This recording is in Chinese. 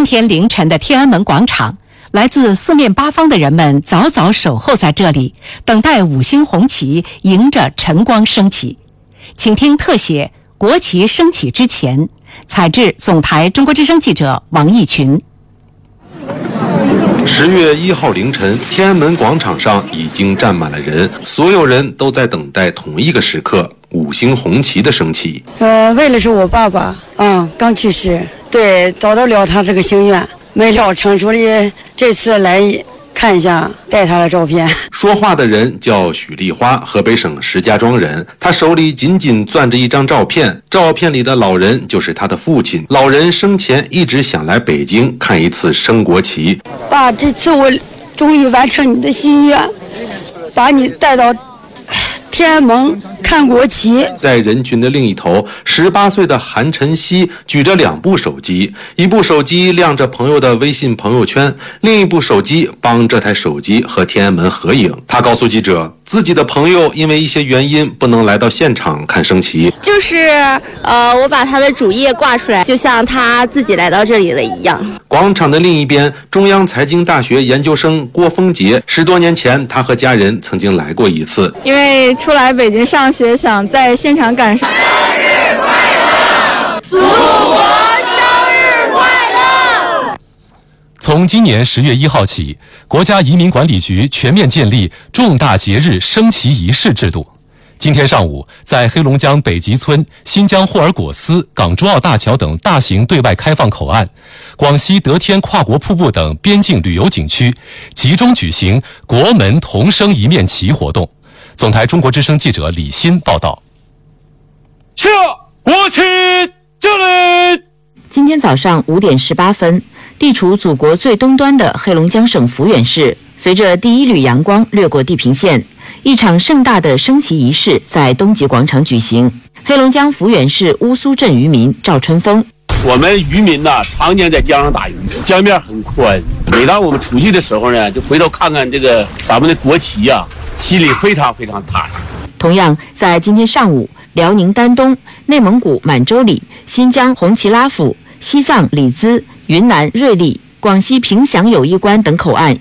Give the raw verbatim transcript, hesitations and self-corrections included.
今天凌晨的天安门广场，来自四面八方的人们早早守候在这里，等待五星红旗迎着晨光升起。请听特写国旗升起之前，采制总台中国之声记者王义群。 十月一号凌晨，天安门广场上已经站满了人，所有人都在等待同一个时刻——五星红旗的升起。 呃，为了是我爸爸，嗯，刚去世，对，达到了他这个心愿，没料成，所以这次来看一下，带他的照片。 说话的人叫许丽花，河北省石家庄人。他手里紧紧攥着一张照片，照片里的老人就是他的父亲。老人生前一直想来北京看一次升国旗。 爸，这次我终于完成你的心愿，把你带到天安门看国旗。 在人群的另一头，十八岁的韩晨曦举着两部手机，一部手机亮着朋友的微信朋友圈，另一部手机帮这台手机和天安门合影。他告诉记者，自己的朋友因为一些原因不能来到现场看升旗， 就是呃，我把他的主页挂出来，就像他自己来到这里了一样。 广场的另一边，中央财经大学研究生郭峰杰，十多年前他和家人曾经来过一次， 因为出来北京上学，想在现场感受。 生日快乐，祖国生日快乐！ 从今年十月一号起，国家移民管理局全面建立重大节日升旗仪式制度。今天上午，在黑龙江北极村、新疆霍尔果斯、港珠澳大桥等大型对外开放口岸，广西德天跨国瀑布等边境旅游景区，集中举行国门同升一面旗活动。总台中国之声记者李欣报道。 下国旗敬礼。 今天早上五点十八分，地处祖国最东端的黑龙江省抚远市，随着第一缕阳光掠过地平线，一场盛大的升旗仪式在东极广场举行。黑龙江抚远市乌苏镇渔民赵春风： 我们渔民呢，常年在江上打鱼，江面很宽。每当我们出去的时候呢，就回头看看这个咱们的国旗呀、啊，心里非常非常踏实。 同样，在今天上午，辽宁丹东、内蒙古满洲里、新疆红旗拉甫、西藏里兹、云南瑞丽、广西凭祥友谊关等口岸